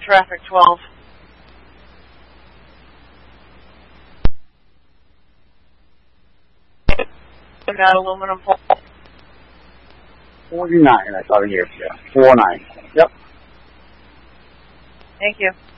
traffic 12. That aluminum pole. 49, I saw the years ago. 49. Yep. Thank you.